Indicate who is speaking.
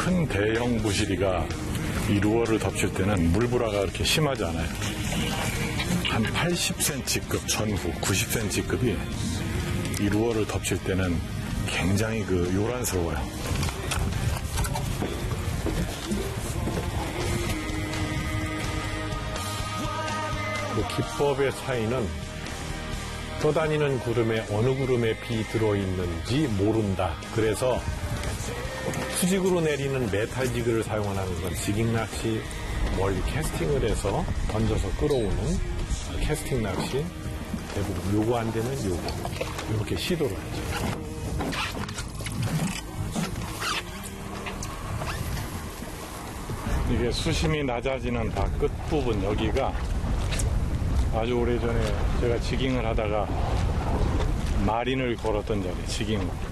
Speaker 1: 큰 대형 부시리가 이 루어를 덮칠 때는 물불화가 그렇게 심하지 않아요. 한 80cm급 전후, 90cm급이 이 루어를 덮칠 때는 굉장히 요란스러워요.
Speaker 2: 기법의 차이는 떠다니는 구름에 어느 구름에 비 들어있는지 모른다. 그래서 수직으로 내리는 메탈지그를 사용하는 건 지깅 낚시, 멀리 캐스팅을 해서 던져서 끌어오는 캐스팅 낚시, 대부분 요거 안 되면 요거 이렇게 시도를 하죠.
Speaker 1: 이게 수심이 낮아지는 바 끝부분 여기가 아주 오래전에 제가 지깅을 하다가 마린을 걸었던 자리, 지깅